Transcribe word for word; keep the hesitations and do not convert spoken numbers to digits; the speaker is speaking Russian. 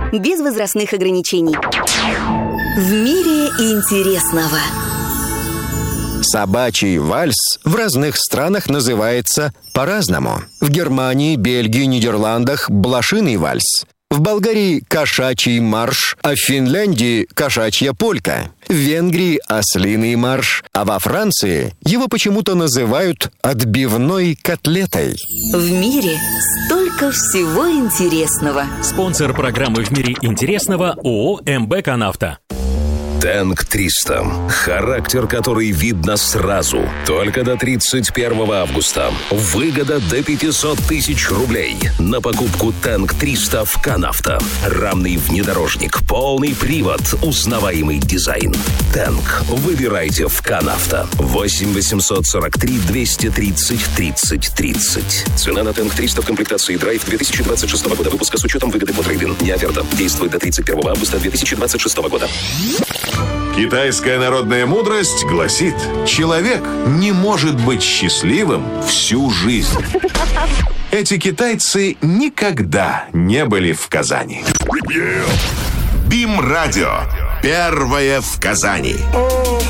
без возрастных ограничений. В мире интересного. Собачий вальс в разных странах называется по-разному. В Германии, Бельгии, Нидерландах – блошиный вальс. В Болгарии – кошачий марш, а в Финляндии – кошачья полька. В Венгрии – ослиный марш, а во Франции его почему-то называют отбивной котлетой. В мире столько всего интересного. Спонсор программы «В мире интересного» ООО «МБ Канавто». Тэнк триста. Характер, который видно сразу. Только до тридцать первого августа. Выгода до пятьсот тысяч рублей. На покупку Тэнк триста в Канавто. Рамный внедорожник, полный привод, узнаваемый дизайн. Тэнк. Выбирайте в Канавто. восемь восемьсот сорок три двести тридцать тридцать тридцать. Цена на Тэнк триста в комплектации Драйв две тысячи двадцать шестого года выпуска с учетом выгоды по трейд-ин. Не оферта. Действует до тридцать первого августа две тысячи двадцать шестого года. Китайская народная мудрость гласит: человек не может быть счастливым всю жизнь. Эти китайцы никогда не были в Казани. БИМ-радио. Первое в Казани.